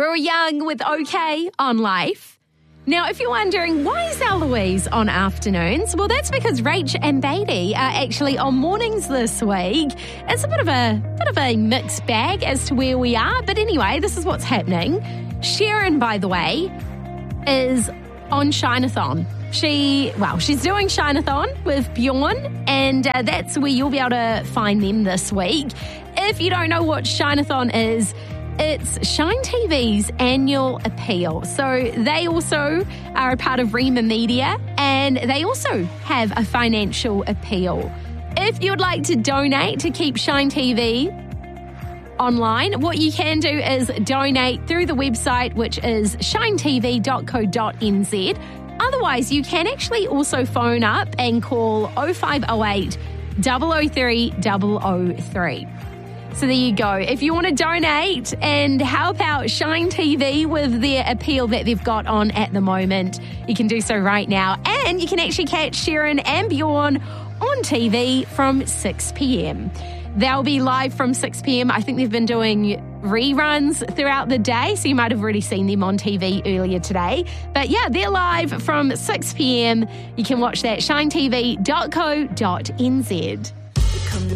Brewer Young with OK on Life. Now, if you're wondering, why is Eloise on afternoons? Well, that's because Rach and Beatty are actually on mornings this week. It's a bit of a mixed bag as to where we are. But anyway, this is what's happening. Sharon, by the way, is on Shine-a-thon. She's doing Shine-a-thon with Bjorn, and that's where you'll be able to find them this week. If you don't know what Shine-a-thon is, it's Shine TV's annual appeal. So they also are a part of Rima Media, and they also have a financial appeal. If you'd like to donate to keep Shine TV online, what you can do is donate through the website, which is shinetv.co.nz. Otherwise, you can actually also phone up and call 0508 003 003. So there you go. If you want to donate and help out Shine TV with their appeal that they've got on at the moment, you can do so right now. And you can actually catch Sharon and Bjorn on TV from 6 p.m. They'll be live from 6 p.m. I think they've been doing reruns throughout the day, so you might have already seen them on TV earlier today. But yeah, they're live from 6 p.m. You can watch that shinetv.co.nz.